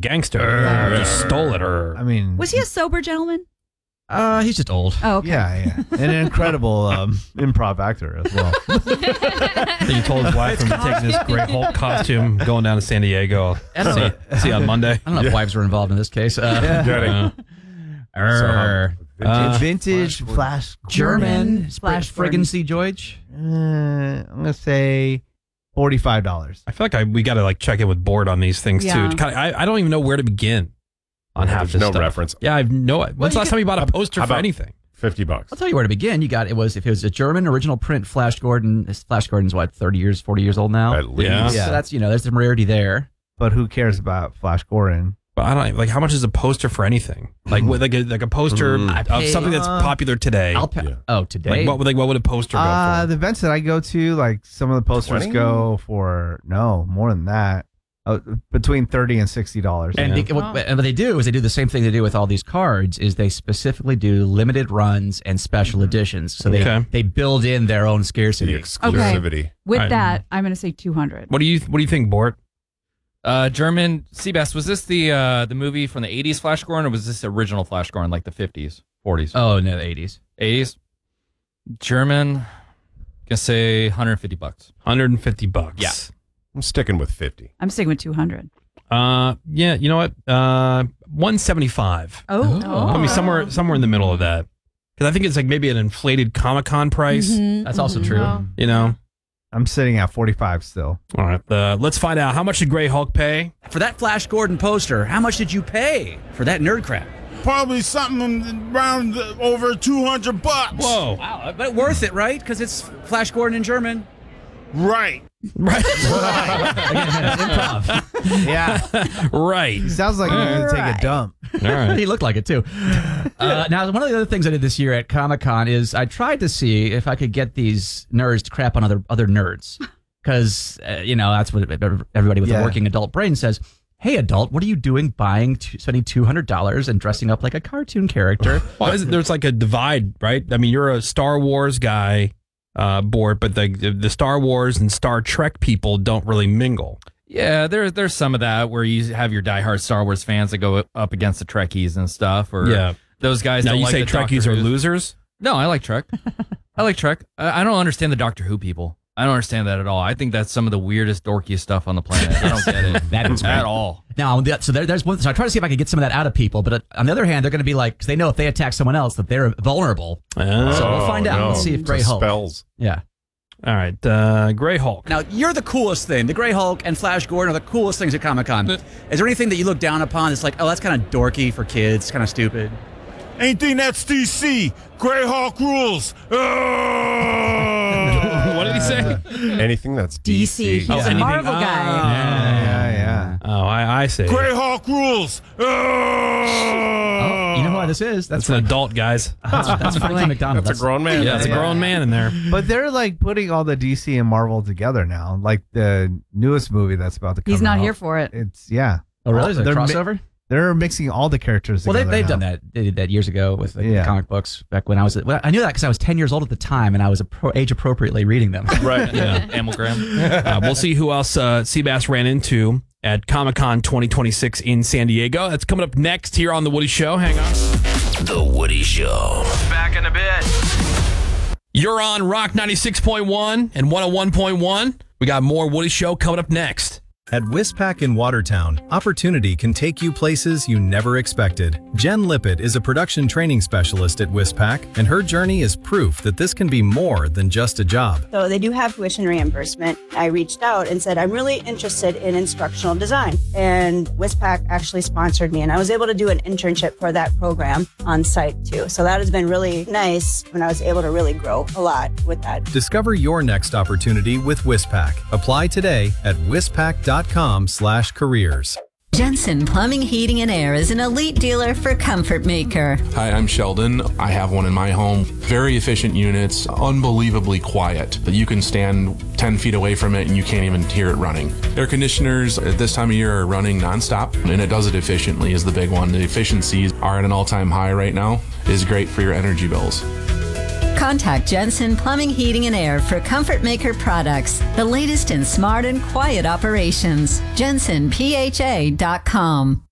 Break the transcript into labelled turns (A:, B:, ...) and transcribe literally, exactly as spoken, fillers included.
A: gangster.
B: Uh,
A: or just stole it. Or
B: I mean,
C: Was he a sober gentleman?
D: Uh, he's just old.
C: Oh, okay.
B: yeah, yeah, and an incredible um, improv actor as well.
A: he told his wife from taking his Great Hulk costume, going down to San Diego.
D: I don't
A: see,
D: know.
A: see you on Monday.
D: I don't know if wives were involved in this case. Uh,
B: Yeah.
A: Uh,
D: er,
B: Vintage,
A: Uh,
B: vintage Flash,
D: German
C: Flash
D: Flash friggin' C. George.
B: Uh, I'm gonna say forty-five dollars.
A: I feel like I we got to like check in with Board on these things
C: Yeah.
A: too. Kinda, I I don't even know where to begin on
E: Yeah,
A: half
E: there's
A: this
E: no
A: stuff.
E: reference.
A: Yeah, I've no. When's
D: Well,
A: the
D: you
A: last time you bought a poster
E: how
A: for
E: about-
A: anything?
E: fifty bucks.
D: I'll tell you where to begin. You got it was if it was a German original print Flash Gordon. this Flash Gordon's what thirty years, forty years old now.
E: At least.
A: Yeah.
B: Yeah.
D: So that's you know there's some rarity there.
B: But who cares about Flash Gordon?
A: But I don't like how much is a poster for anything? Like what, like a like a poster
E: Mm.
D: I
A: of
D: pay-
A: something that's
B: uh,
A: popular today.
D: I'll pa-
E: Yeah.
D: Oh, today.
A: Like what would like what would a poster go
B: Uh,
A: for?
B: the events that I go to, like some of the posters
E: twenty?
B: go for no more than that, uh, between thirty and sixty dollars.
D: And, they, what, and what they do is they do the same thing they do with all these cards is they specifically do limited runs and special editions. So they
A: Okay.
D: they build in their own
E: The
D: scarcity.
E: exclusivity.
C: With
A: Alright.
C: that, I'm going to say two hundred.
A: What do you what do you think, Bort?
F: Uh, German Seabass, was this the uh, the movie from the eighties Flash Gordon, or was this the original Flash Gordon, like the fifties, forties,
D: Oh no, the eighties.
F: eighties? German, gonna say one hundred fifty bucks.
A: one hundred fifty bucks.
F: Yeah.
E: I'm sticking with fifty.
C: I'm sticking with two hundred.
A: Uh, yeah. You know what? Uh, one seventy-five.
C: Oh.
A: Put me somewhere somewhere in the middle of that. Because I think it's like maybe an inflated Comic Con price.
C: Mhm,
D: That's also
C: mhm.
D: true.
A: You know.
B: I'm sitting at forty-five still.
A: All right. Uh, let's find out how much did Grey Hulk pay.
D: For that Flash Gordon poster, how much did you pay for that nerd crap?
G: Probably something around over two hundred bucks.
A: Whoa.
D: Wow, but worth it, right? Because it's Flash Gordon in German.
G: Right.
A: Right.
D: Again, that's improv.
B: Yeah,
A: right.
B: he sounds like he's gonna take a dump.
A: All right.
D: He looked like it too. Uh, now, one of the other things I did this year at Comic Con is I tried to see if I could get these nerds to crap on other other nerds, because uh, you know that's what everybody with
B: Yeah.
D: a working adult brain says. Hey, adult, what are you doing buying, t- spending two hundred dollars and dressing up like a cartoon character?
A: Well, is it- there's like a divide, right? I mean, you're a Star Wars guy, uh, Bort, but the the Star Wars and Star Trek people don't really mingle.
F: Yeah, there's there's some of that where you have your diehard Star Wars fans that go up against the Trekkies and stuff, or
A: Yeah.
F: those guys.
A: Now
F: don't
A: you
F: like
A: say
F: the Doctor
A: Trekkies are
F: Who.
A: losers.
F: No, I like Trek. I like Trek. I, I don't understand the Doctor Who people. I don't understand that at all. I think that's some of the weirdest, dorkiest stuff on the planet. I don't get it.
D: That is
F: at
D: right.
F: all.
D: Now, on the- so there, there's one. So I try to see if I can get some of that out of people, but uh, on the other hand, they're going to be like, because they know if they attack someone else that they're vulnerable.
A: Oh.
D: So we'll find out.
E: no.
D: Let's see if
E: It's
D: Grey
E: a
D: Hulk.
E: spells.
D: Yeah.
A: All right, uh, Grey Hulk.
D: Now, you're the coolest thing. The Grey Hulk and Flash Gordon are the coolest things at Comic Con. Is there anything that you look down upon that's like, oh, that's kind of dorky for kids, kind of stupid?
G: Anything that's D C. Grey Hawk rules. Oh!
A: What did he say?
E: Anything that's
C: D C. He's
E: D C.
C: a
A: anything-
C: Marvel
A: ah.
C: guy.
B: Yeah, yeah.
A: Oh, I, I see.
G: Grey Hawk rules. Oh!
D: Oh, you know who this is?
A: That's
D: That's
A: an adult, guys.
D: that's, that's Frankie McDonald.
E: That's a grown man.
A: Yeah, it's a grown man in there.
B: But they're like putting all the D C and Marvel together now. Like the newest movie that's about to come
C: He's not
B: out.
C: here for it.
B: It's yeah.
D: Oh, really? Is it a
B: They're mi-
D: crossover?
B: They're mixing all the characters
D: Well, they,
B: together.
D: they've
B: now.
D: done that. They did that years ago with like,
B: Yeah.
D: comic books back when I was. Well, I knew that because I was ten years old at the time, and I was appro- age appropriately reading them.
E: Right.
A: Yeah.
F: Amalgam.
A: Uh, we'll see who else uh, Seabass ran into at Comic Con twenty twenty-six in San Diego. That's coming up next here on The Woody Show. Hang on.
H: The Woody Show.
F: Back in a bit.
A: You're on Rock ninety-six point one and one oh one point one. We got more Woody Show coming up next.
I: At Wispac in Watertown, opportunity can take you places you never expected. Jen Lippett is a production training specialist at Wispac, and her journey is proof that this can be more than just a job.
J: So they do have tuition reimbursement. I reached out and said, I'm really interested in instructional design. And Wispac actually sponsored me, and I was able to do an internship for that program on site too. So that has been really nice when I was able to really grow a lot with that.
I: Discover your next opportunity with Wispac. Apply today at wispac dot com slash careers.
K: Jensen Plumbing, Heating, and Air is an elite dealer for Comfort Maker.
L: Hi, I'm Sheldon. I have one in my home. Very efficient units, unbelievably quiet. You can stand ten feet away from it and you can't even hear it running. Air conditioners at this time of year are running nonstop, and it does it efficiently is the big one. The efficiencies are at an all-time high right now. It is great for your energy bills.
K: Contact Jensen Plumbing, Heating, and Air for Comfort Maker products, the latest in smart and quiet operations. jensen p h a dot com.